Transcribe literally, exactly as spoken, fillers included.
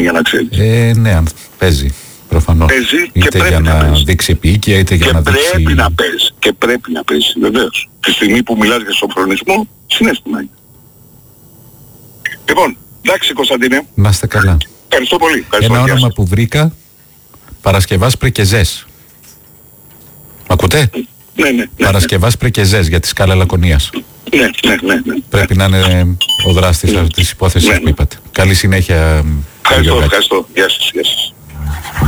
για να ξέρεις. Ε, ναι, παίζει. Προφανώς. Παίζει και είτε πρέπει για να, να παίζει. δείξει επίοικια, είτε για και να πρέπει δείξει... να παίζει. Και πρέπει να παίζει, βεβαίως. Τη στιγμή που μιλάς για σοφρονισμό, συναίσθημα είναι. Λοιπόν, εντάξει Κωνσταντίνε. Να είστε καλά. Ευχαριστώ πολύ. Ευχαριστώ. Ένα όνομα που βρήκα, Παρασκευάς Πρεκεζές. Μ' ακούτε? Ναι, ναι, ναι. Παρασκευάς Πρεκεζές για τη σκάλα Λακωνίας. Ναι, ναι, ναι, ναι. Πρέπει να είναι ο δράστης ναι. της υπόθεσης ναι, ναι. που είπατε. Καλή συνέχεια. Ευχαριστώ, ευχαριστώ. Γεια σας, γεια σας.